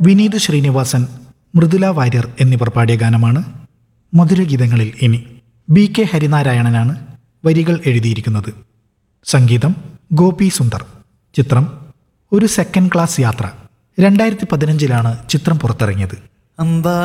വിനീത് ശ്രീനിവാസൻ, മൃദുല വാര്യർ എന്നിവർ പാടിയ ഗാനമാണ് മധുരഗീതങ്ങളിൽ ഇനി. BK ഹരിനാരായണനാണ് വരികൾ എഴുതിയിരിക്കുന്നത്. സംഗീതം ഗോപി സുന്ദർ. ചിത്രം ഒരു സെക്കൻഡ് ക്ലാസ് യാത്ര. 2015 ചിത്രം പുറത്തിറങ്ങിയത്.